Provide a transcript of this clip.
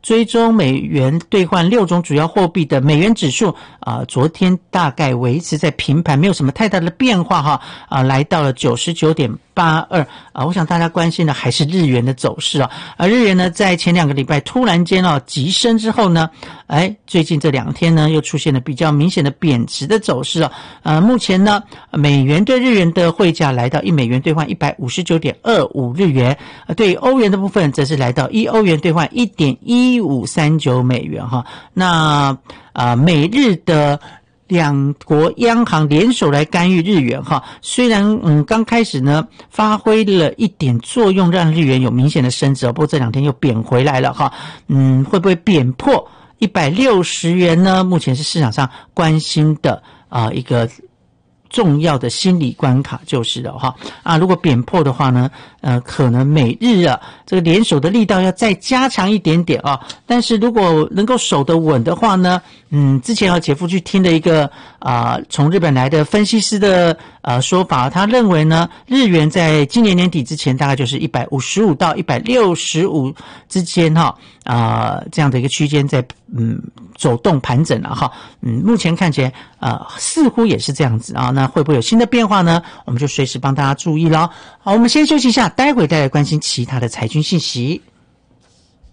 追踪美元兑换6种主要货币的美元指数昨天大概维持在平盘，没有什么太大的变化来到了 99.82 我想大家关心的还是日元的走势日元呢在前2个礼拜突然间急升之后呢，最近这2天呢又出现了比较明显的贬值的走势目前呢美元对日元的汇价来到1美元兑换 159.25 日元，对欧元的部分则是来到1欧元兑换 1.1539 美元那美日的两国央行联手来干预日元虽然刚开始呢发挥了一点作用，让日元有明显的升值不过这2天又贬回来了会不会贬破160元呢？目前是市场上关心的一个重要的心理关卡就是了如果贬破的话呢可能美日这个联手的力道要再加强一点点但是如果能够守得稳的话呢之前姐夫去听了一个从日本来的分析师的说法，他认为呢日元在今年年底之前大概就是155到165之间这样的一个区间在走动盘整了目前看起来似乎也是这样子那会不会有新的变化呢？我们就随时帮大家注意咯。好，我们先休息一下，待会再来关心其他的财经信息。